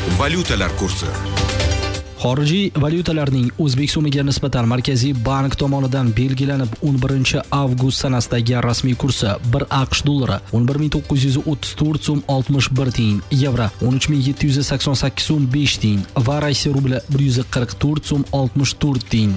Valyutalar kursi. Xorijiy valyutalarning O'zbek so'miga nisbatan Markaziy bank tomonidan belgilanib 11 avgust sanasidagi rasmiy kursi 1 AQSh dollari 11934 so'm 61 tiyin, yevro 13788 so'm 5 tiyin va Rossiya rubli 144 so'm 64 tiyin.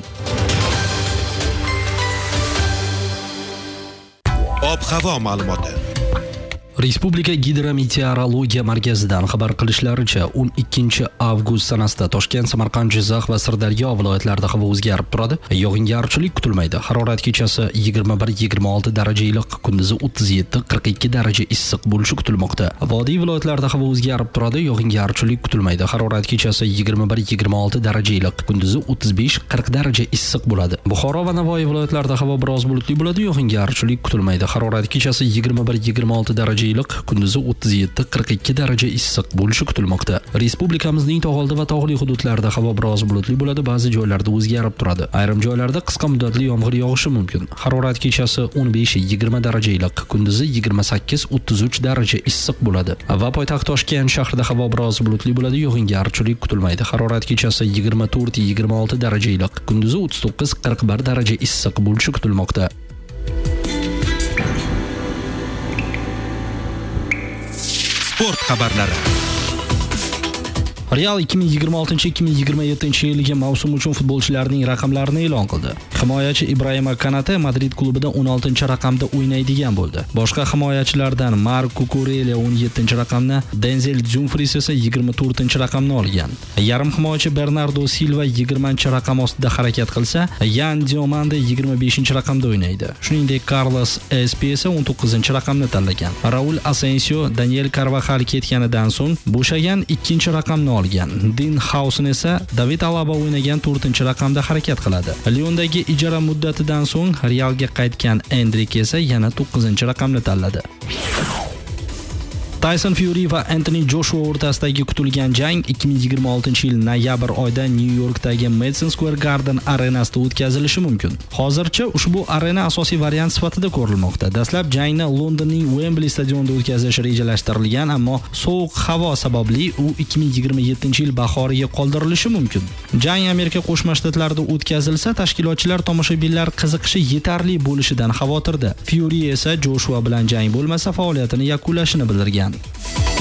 Ob-havo ma'lumoti. Respublika gidrometeorologiya markazidan xabar qilishlaricha 12 avgust sanasida Toshkent, Samarqand, Jizzax va Sirdaryo viloyatlarida havo o'zgarib turadi. Yog'ingarchilik kutilmaydi. Harorat kechasi 21-26 daraja iliq, kunduzi 37-42 daraja issiq bo'lishi kutilmoqda. Vodiy viloyatlarida havo o'zgarib turadi. Yog'ingarchilik kutilmaydi. Harorat kechasi 21-26 daraja iliq, kunduzi 35-40 daraja issiq bo'ladi. Buxoro va Navoiy viloyatlarida havo biroz bulutli bo'ladi. Yog'ingarchilik kutilmaydi. Harorat kechasi 21-26 daraja iliq, kunduzi 37-42 daraja issiq bo'lishi kutilmoqda. Respublikamizning tog'oldi va tog'li hududlarida havo biroz bulutli bo'ladi, ba'zi joylarda o'zgarib turadi. Ayrim joylarda qisqa muddatli yomg'ir yog'ishi mumkin. Harorat kechasi 15-20 daraja iliq, kunduzi 28-33 daraja issiq bo'ladi. Va poytaxt Toshkent shahrida havo biroz bulutli bo'ladi, yog'ingarchilik kutilmaydi. Harorat kechasi 24-26 daraja iliq, kunduzi 39-41 daraja issiq bo'lishi kutilmoqda. Sport xabarlari. Real 2026-2027 yilgi mavsum uchun futbolchilarning raqamlarini e'lon qildi. Himoyachi Ibrahima Kanate Madrid klubida 16-raqamda o'ynaydigan bo'ldi. Boshqa himoyachilardan Marco Cucurella 17-raqamni, Denzel Dumfries esa 24-raqamni olgan. Yarim himoyachi Bernardo Silva 20-raqam ostida harakat qilsa, Yan Diomande 25-raqamda o'ynaydi. Shuningdek, Carlos Espi esa 19-raqamni tanlagan. Raul Asensio Daniel Carvajal ketganidan so'ng bo'shagan 2-raqamni olgan. Dean Housen esa David Alaba o'ynagan 4-raqamda harakat qiladi. Lyondagi ijara muddatidan so'ng Realga qaytgan Endrik esa yana 9-raqamni tanladi. Tyson Fury va Anthony Joshua o'rtasidagi kutilgan jang 2026-yil noyabr oyida New Yorkdagi Madison Square Garden arenasida o'tkazilishi mumkin. Hozircha ushbu arena asosiy variant sifatida ko'rilmoqda. Dastlab jangni Londonning Wembley stadionida o'tkazish rejalashtirilgan, ammo sovuq havo sababli u 2027-yil bahoriga qoldirilishi mumkin. Jang Amerika Qo'shma Shtatlarida o'tkazilsa, tashkilotchilar tomoshabinlar qiziqishi yetarli bo'lishidan xavotirda. Fury esa Joshua bilan jang bo'lmasa faoliyatini yakunlashini bildirgan.